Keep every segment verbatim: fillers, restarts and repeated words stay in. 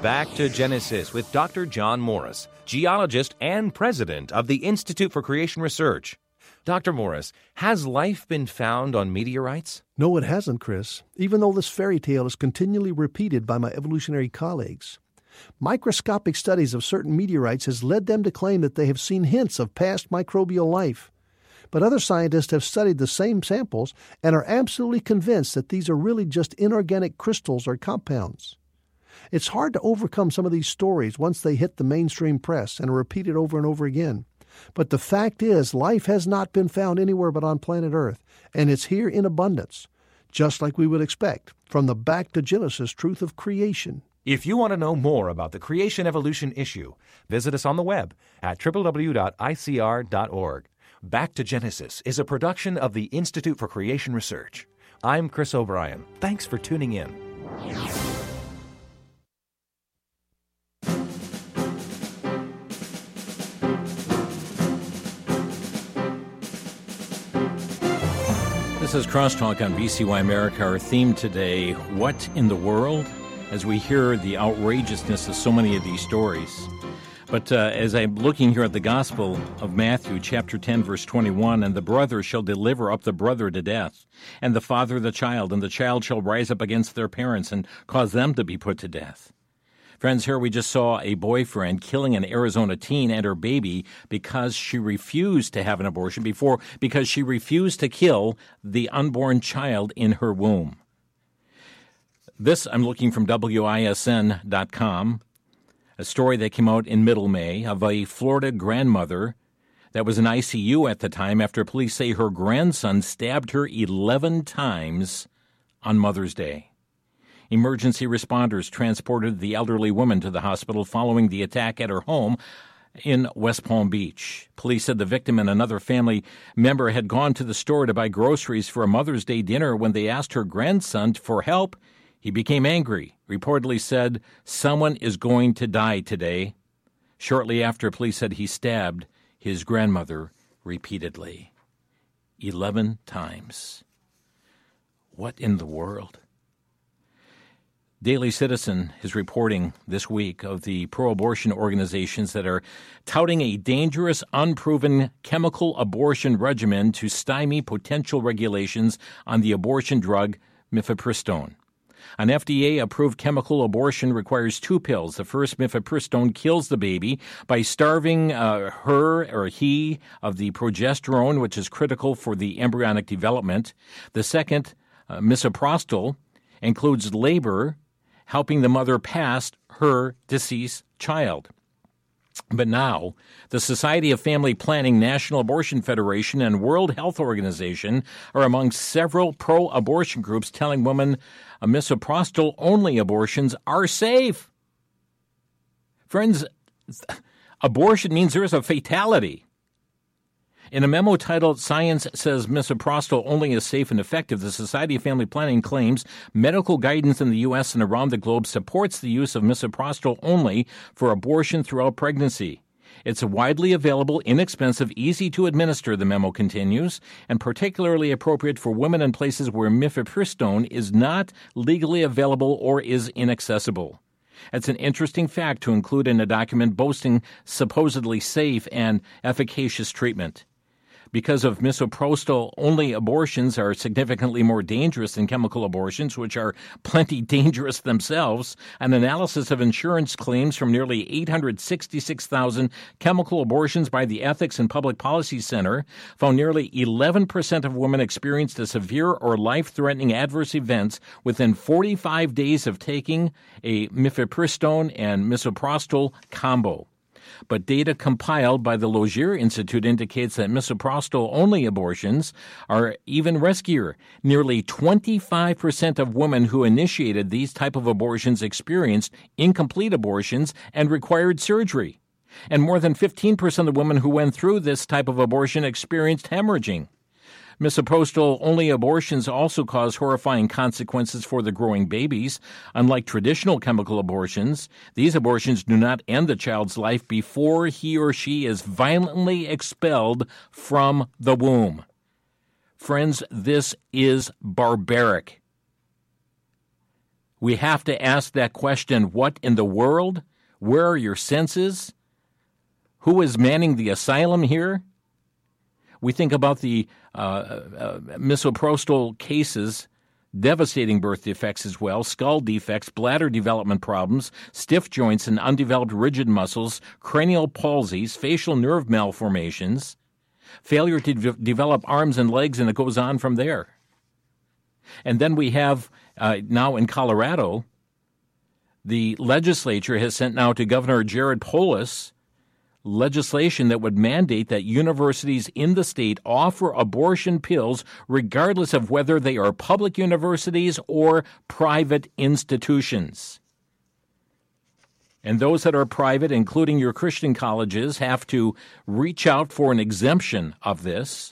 Back to Genesis with Doctor John Morris, geologist and president of the Institute for Creation Research. Doctor Morris, has life been found on meteorites? No, it hasn't, Chris, even though this fairy tale is continually repeated by my evolutionary colleagues. Microscopic studies of certain meteorites has led them to claim that they have seen hints of past microbial life. But other scientists have studied the same samples and are absolutely convinced that these are really just inorganic crystals or compounds. It's hard to overcome some of these stories once they hit the mainstream press and are repeated over and over again. But the fact is, life has not been found anywhere but on planet Earth, and it's here in abundance, just like we would expect from the Back to Genesis truth of creation. If you want to know more about the creation evolution issue, visit us on the web at w w w dot i c r dot org. Back to Genesis is a production of the Institute for Creation Research. I'm Chris O'Brien. Thanks for tuning in. This is Crosstalk on V C Y America. Our theme today, what in the world? As we hear the outrageousness of so many of these stories. But uh, as I'm looking here at the Gospel of Matthew, chapter ten, verse twenty-one, and the brother shall deliver up the brother to death, and the father the child, and the child shall rise up against their parents and cause them to be put to death. Friends, here we just saw a boyfriend killing an Arizona teen and her baby because she refused to have an abortion before, because she refused to kill the unborn child in her womb. This I'm looking from W I S N dot com, a story that came out in middle May of a Florida grandmother that was in I C U at the time after police say her grandson stabbed her eleven times on Mother's Day. Emergency responders transported the elderly woman to the hospital following the attack at her home in West Palm Beach. Police said the victim and another family member had gone to the store to buy groceries for a Mother's Day dinner. When they asked her grandson for help, he became angry, reportedly said, "Someone is going to die today." Shortly after, police said he stabbed his grandmother repeatedly. Eleven times. What in the world? Daily Citizen is reporting this week of the pro-abortion organizations that are touting a dangerous, unproven chemical abortion regimen to stymie potential regulations on the abortion drug mifepristone. An F D A-approved chemical abortion requires two pills. The first, mifepristone, kills the baby by starving uh, her or he of the progesterone, which is critical for the embryonic development. The second, uh, misoprostol, includes labor, helping the mother past her deceased child. But now, the Society of Family Planning, National Abortion Federation, and World Health Organization are among several pro-abortion groups telling women uh, misoprostol-only abortions are safe. Friends, abortion means there is a fatality. In a memo titled "Science Says Misoprostol Only is Safe and Effective," the Society of Family Planning claims medical guidance in the U S and around the globe supports the use of misoprostol only for abortion throughout pregnancy. It's widely available, inexpensive, easy to administer, the memo continues, and particularly appropriate for women in places where mifepristone is not legally available or is inaccessible. It's an interesting fact to include in a document boasting supposedly safe and efficacious treatment. Because of misoprostol-only abortions are significantly more dangerous than chemical abortions, which are plenty dangerous themselves, an analysis of insurance claims from nearly eight hundred sixty-six thousand chemical abortions by the Ethics and Public Policy Center found nearly eleven percent of women experienced a severe or life-threatening adverse events within forty-five days of taking a mifepristone and misoprostol combo. But data compiled by the Logier Institute indicates that misoprostol-only abortions are even riskier. Nearly twenty-five percent of women who initiated these type of abortions experienced incomplete abortions and required surgery. And more than fifteen percent of women who went through this type of abortion experienced hemorrhaging. Misoprostol-only abortions also cause horrifying consequences for the growing babies. Unlike traditional chemical abortions, these abortions do not end the child's life before he or she is violently expelled from the womb. Friends, this is barbaric. We have to ask that question, what in the world? Where are your senses? Who is manning the asylum here? We think about the uh, uh, misoprostol cases, devastating birth defects as well, skull defects, bladder development problems, stiff joints and undeveloped rigid muscles, cranial palsies, facial nerve malformations, failure to de- develop arms and legs, and it goes on from there. And then we have uh, now in Colorado, the legislature has sent now to Governor Jared Polis legislation that would mandate that universities in the state offer abortion pills regardless of whether they are public universities or private institutions. And those that are private, including your Christian colleges, have to reach out for an exemption of this.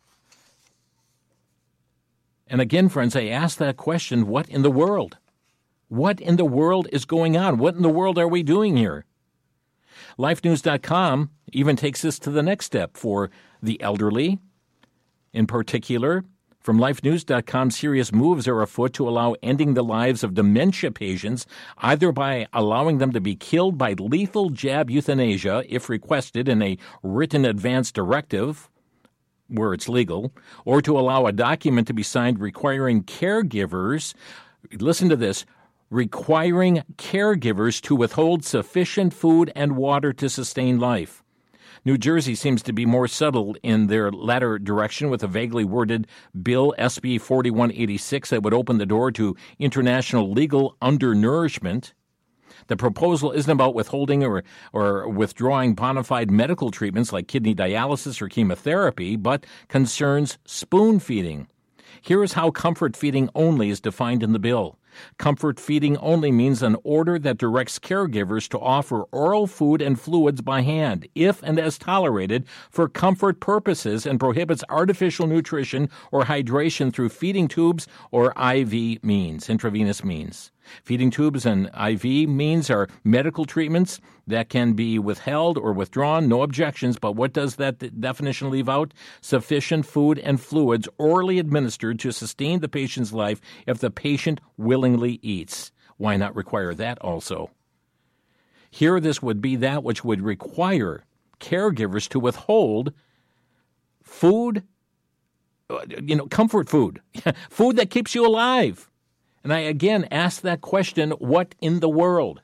And again, friends, I ask that question, what in the world? What in the world is going on? What in the world are we doing here? Life News dot com even takes this to the next step for the elderly. In particular, from Life News dot com, serious moves are afoot to allow ending the lives of dementia patients, either by allowing them to be killed by lethal jab euthanasia, if requested in a written advance directive, where it's legal, or to allow a document to be signed requiring caregivers, listen to this, requiring caregivers to withhold sufficient food and water to sustain life. New Jersey seems to be more settled in their latter direction with a vaguely worded Bill S B forty-one eighty-six that would open the door to international legal undernourishment. The proposal isn't about withholding or, or withdrawing bona fide medical treatments like kidney dialysis or chemotherapy, but concerns spoon feeding. Here is how comfort feeding only is defined in the bill. Comfort feeding only means an order that directs caregivers to offer oral food and fluids by hand, if and as tolerated, for comfort purposes, and prohibits artificial nutrition or hydration through feeding tubes or I V means, intravenous means. Feeding tubes and I V means are medical treatments that can be withheld or withdrawn, no objections, but what does that definition leave out? Sufficient food and fluids orally administered to sustain the patient's life if the patient willingly eats. Why not require that also? Here, this would be that which would require caregivers to withhold food, you know, comfort food, food that keeps you alive. And I again ask that question, what in the world?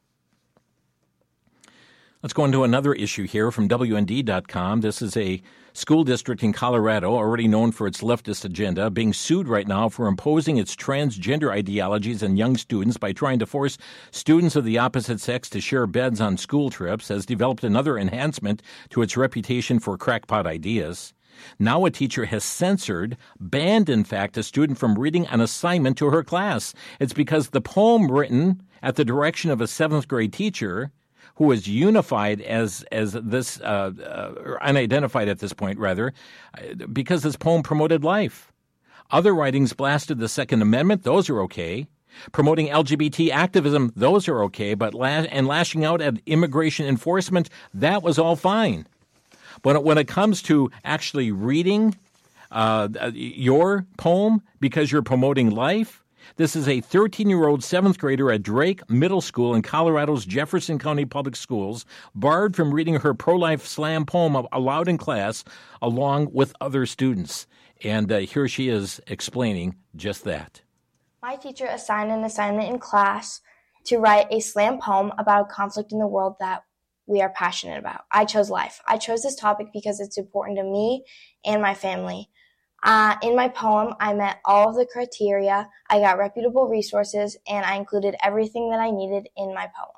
Let's go into another issue here from W N D dot com. This is a school district in Colorado, already known for its leftist agenda, being sued right now for imposing its transgender ideologies on young students by trying to force students of the opposite sex to share beds on school trips, has developed another enhancement to its reputation for crackpot ideas. Now a teacher has censored, banned, in fact, a student from reading an assignment to her class. It's because the poem written at the direction of a seventh grade teacher, who is unified as as this, uh, uh, or unidentified at this point, rather, because this poem promoted life. Other writings blasted the Second Amendment. Those are okay. Promoting L G B T activism, those are okay. But la- and lashing out at immigration enforcement, that was all fine. But when it comes to actually reading uh, your poem because you're promoting life, this is a thirteen-year-old seventh grader at Drake Middle School in Colorado's Jefferson County Public Schools, barred from reading her pro-life slam poem aloud in class along with other students. And uh, here she is explaining just that. My teacher assigned an assignment in class to write a slam poem about a conflict in the world that we are passionate about. I chose life. I chose this topic because it's important to me and my family. Uh, in my poem, I met all of the criteria, I got reputable resources, and I included everything that I needed in my poem.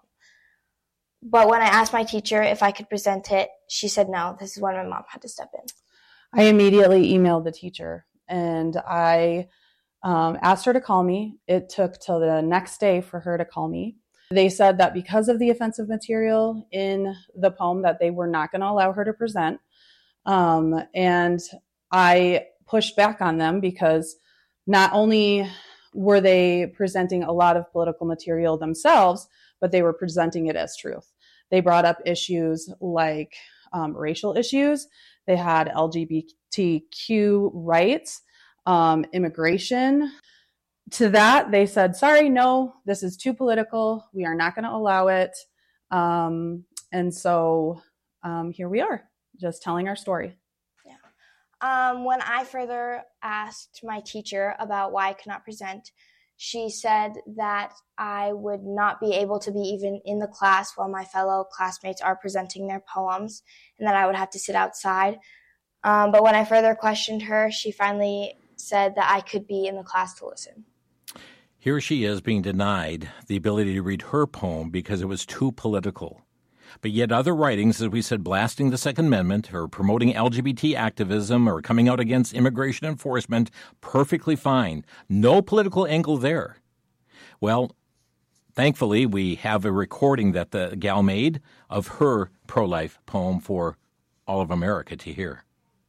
But when I asked my teacher if I could present it, she said no. This is when my mom had to step in. I immediately emailed the teacher, and I um, asked her to call me. It took till the next day for her to call me. They said that because of the offensive material in the poem that they were not going to allow her to present. Um, and I pushed back on them because not only were they presenting a lot of political material themselves, but they were presenting it as truth. They brought up issues like um, racial issues. They had L G B T Q rights, um, immigration. to that, they said, sorry, no, this is too political. We are not going to allow it. Um, and so um, here we are, just telling our story. Yeah. Um, when I further asked my teacher about why I could not present, she said that I would not be able to be even in the class while my fellow classmates are presenting their poems, and that I would have to sit outside. Um, but when I further questioned her, she finally said that I could be in the class to listen. Here she is being denied the ability to read her poem because it was too political. But yet other writings, as we said, blasting the Second Amendment or promoting L G B T activism or coming out against immigration enforcement, perfectly fine. No political angle there. Well, thankfully, we have a recording that the gal made of her pro-life poem for all of America to hear.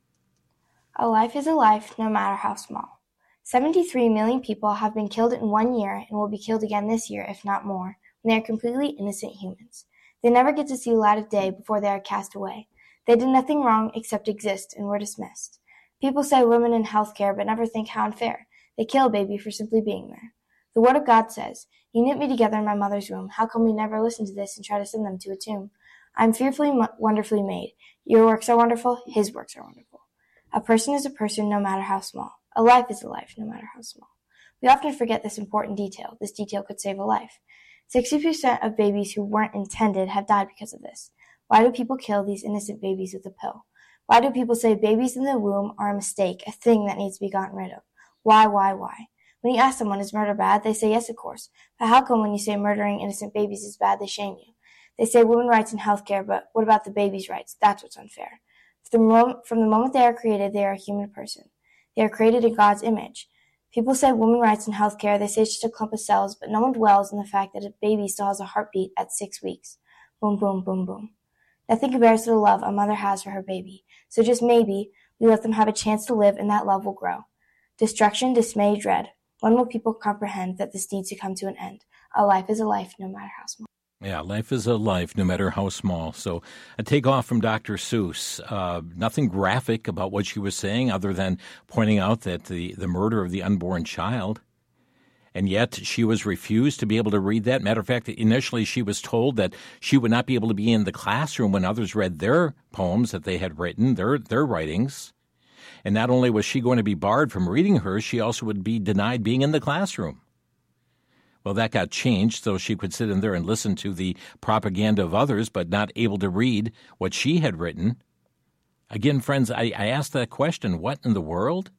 A life is a life, no matter how small. seventy-three million people have been killed in one year and will be killed again this year, if not more, when they are completely innocent humans. They never get to see the light of day before they are cast away. They did nothing wrong except exist and were dismissed. People say women in healthcare but never think how unfair. They kill a baby for simply being there. The Word of God says, "You knit me together in my mother's womb. How come we never listen to this and try to send them to a tomb? I am fearfully, wonderfully made. Your works are wonderful. His works are wonderful." A person is a person no matter how small. A life is a life no matter how small. We often forget this important detail. This detail could save a life. sixty percent of babies who weren't intended have died because of this. Why do people kill these innocent babies with a pill? Why do people say babies in the womb are a mistake, a thing that needs to be gotten rid of? Why, why, why? When you ask someone, is murder bad? They say yes, of course. But how come when you say murdering innocent babies is bad, they shame you? They say women's rights in healthcare, but what about the baby's rights? That's what's unfair. From the moment, from the moment they are created, they are a human person. They are created in God's image. People say women's rights in healthcare, they say it's just a clump of cells, but no one dwells on the fact that a baby still has a heartbeat at six weeks. Boom, boom, boom, boom. Nothing compares to the love a mother has for her baby. So just maybe, we let them have a chance to live and that love will grow. Destruction, dismay, dread. When will people comprehend that this needs to come to an end? A life is a life, no matter how small. Yeah, life is a life, no matter how small. So a takeoff from Doctor Seuss. Uh, nothing graphic about what she was saying other than pointing out that the, the murder of the unborn child. And yet she was refused to be able to read that. Matter of fact, initially she was told that she would not be able to be in the classroom when others read their poems that they had written, their their writings. And not only was she going to be barred from reading hers, she also would be denied being in the classroom. Well, that got changed so she could sit in there and listen to the propaganda of others, but not able to read what she had written. Again, friends, I, I asked that question, what in the world?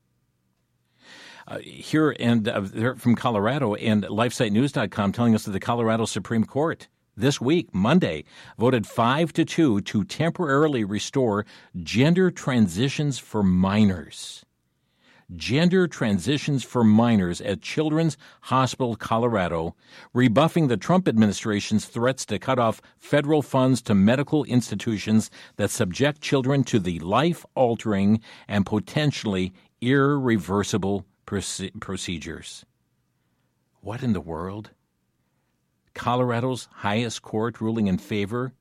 Uh, here and uh, from Colorado and LifeSite News dot com telling us that the Colorado Supreme Court this week, Monday, voted five to two to temporarily restore gender transitions for minors. Gender transitions for minors at Children's Hospital Colorado, rebuffing the Trump administration's threats to cut off federal funds to medical institutions that subject children to the life-altering and potentially irreversible proce- procedures. What in the world? Colorado's highest court ruling in favor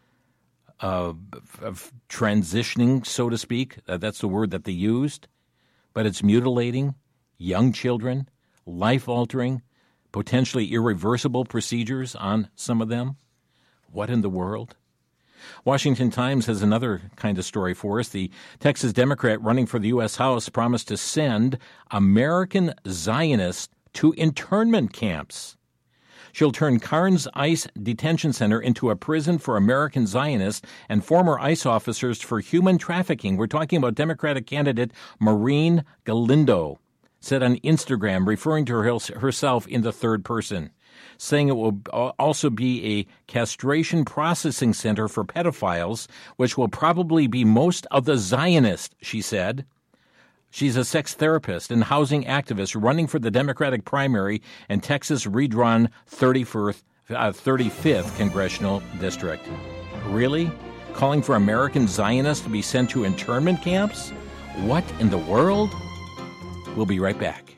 of, of transitioning, so to speak. Uh, that's the word that they used. But it's mutilating young children, life-altering, potentially irreversible procedures on some of them. What in the world? Washington Times has another kind of story for us. The Texas Democrat running for the U S House promised to send American Zionists to internment camps. She'll turn Carnes ICE Detention Center into a prison for American Zionists and former ICE officers for human trafficking. We're talking about Democratic candidate Maureen Galindo, said on Instagram, referring to her, herself in the third person, saying it will also be a castration processing center for pedophiles, which will probably be most of the Zionists, she said. She's a sex therapist and housing activist running for the Democratic primary in Texas' redrawn thirty-fifth, uh, thirty-fifth congressional district. Really? Calling for American Zionists to be sent to internment camps? What in the world? We'll be right back.